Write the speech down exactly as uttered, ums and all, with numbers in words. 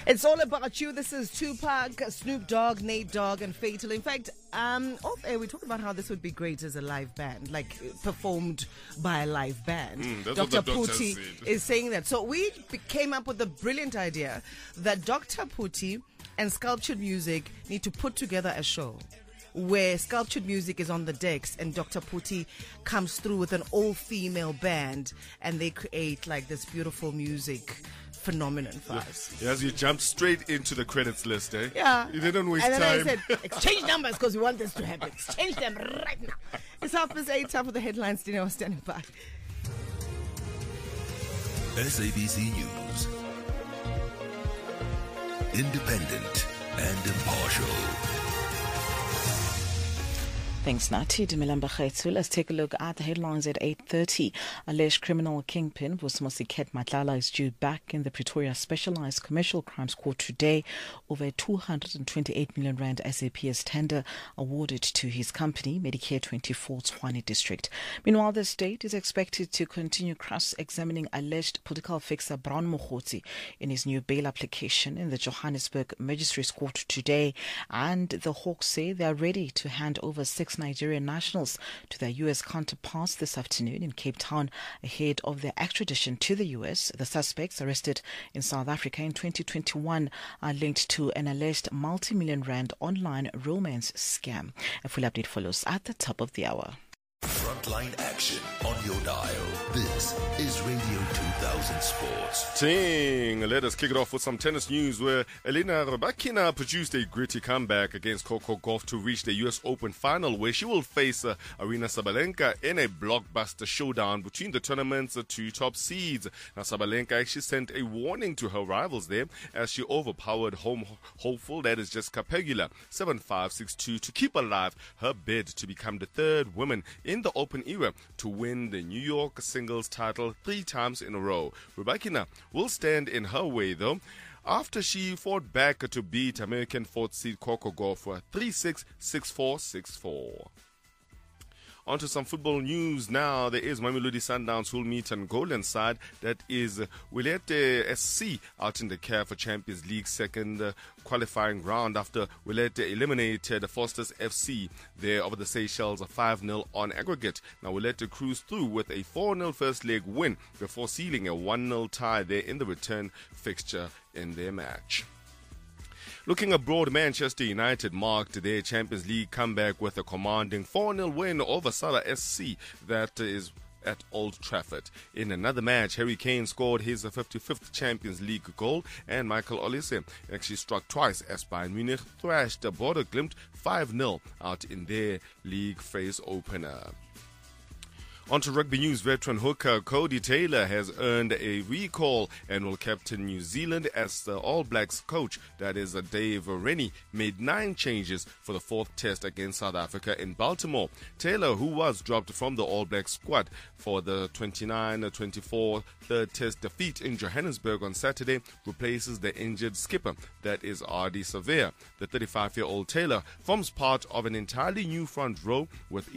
It's all about you. This is Tupac, Snoop Dogg, Nate Dogg, and Fatal. In fact, um, off air, we talked about how this would be great as a live band, like performed by a live band. Mm, that's Doctor what the doctor Puti said. is saying that. So we be- came up with the brilliant idea that Doctor Puti and Sculptured Music need to put together a show where Sculptured Music is on the decks and Doctor Puti comes through with an all-female band and they create like this beautiful music phenomenon for us. Yes, you jumped straight into the credits list, eh? Yeah. You didn't waste and then time. I said, exchange numbers because we want this to happen. Exchange them right now. It's half past eight, time for the headlines. Dino was standing by. S A B C News. Independent and impartial. Thanks, Nati. Let's take a look at the headlines at eight thirty. Alleged criminal kingpin Vusimusi Matlala is due back in the Pretoria Specialized Commercial Crimes Court today over a two hundred twenty-eight million rand S A P S tender awarded to his company, Medicare twenty-four Tshwane District. Meanwhile, the state is expected to continue cross-examining alleged political fixer Brown Mogotsi in his new bail application in the Johannesburg Magistrates Court today. And the Hawks say they are ready to hand over six Nigerian nationals to their U S counterparts this afternoon in Cape Town ahead of their extradition to the U S. The suspects arrested in South Africa in twenty twenty-one are linked to an alleged multi-million rand online romance scam. A full update follows at the top of the hour. Frontline action on your dial. This is Radio two thousand Sports. Ting. Let us kick it off with some tennis news where Elena Rybakina produced a gritty comeback against Coco Gauff to reach the U S Open final where she will face uh, Aryna Sabalenka in a blockbuster showdown between the tournament's uh, two top seeds. Now Sabalenka actually sent a warning to her rivals there as she overpowered home hopeful, that is Jessica Pegula, seven five six two, to keep alive her bid to become the third woman in the Open era to win the New York singles title three times in a row. Rybakina will stand in her way though after she fought back to beat American fourth seed Coco Gauff three six, six four, six four. On to some football news now. There is Mamelodi Sundowns who will meet on Golden side. That is Willete S C out in the C A F Champions League second uh, qualifying round after Willete eliminated Fosters F C there over the Seychelles five nil on aggregate. Now Willete cruised through with a four nil first leg win before sealing a one nil tie there in the return fixture in their match. Looking abroad, Manchester United marked their Champions League comeback with a commanding four nil win over Salah S C that is at Old Trafford. In another match, Harry Kane scored his fifty-fifth Champions League goal and Michael Olise actually struck twice as Bayern Munich thrashed Bodo Glimt five nil out in their league phase opener. On to rugby news, veteran hooker Cody Taylor has earned a recall and will captain New Zealand as the All Blacks coach. That is, Dave Rennie made nine changes for the fourth test against South Africa in Baltimore. Taylor, who was dropped from the All Blacks squad for the twenty-nine twenty-four third test defeat in Johannesburg on Saturday, replaces the injured skipper, that is Ardie Savea. The thirty-five-year-old Taylor forms part of an entirely new front row with